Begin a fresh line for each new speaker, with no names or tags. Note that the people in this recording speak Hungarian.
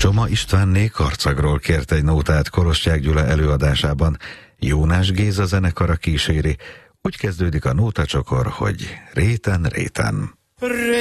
Csoma Istvánné Karcagról kért egy nótát Korostyák Gyula előadásában. Jónás Géza zenekara kíséri. Úgy kezdődik a nótacsokor, hogy réten-réten.